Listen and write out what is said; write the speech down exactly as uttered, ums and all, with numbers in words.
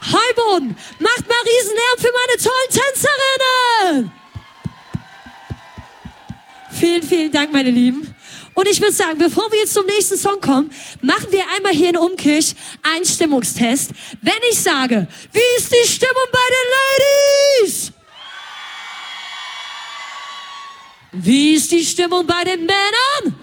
Heuboden, macht mal Riesenlärm für meine tollen Tänzerinnen! Vielen, vielen Dank, meine Lieben. Und ich würde sagen, bevor wir jetzt zum nächsten Song kommen, machen wir einmal hier in Umkirch einen Stimmungstest. Wenn ich sage, wie ist die Stimmung bei den Ladies? Wie ist die Stimmung bei den Männern?